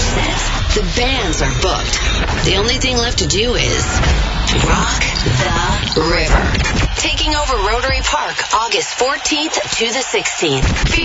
set. The bands are booked. The only thing left to do is rock the river. Taking over Rotary Park August 14th to the 16th.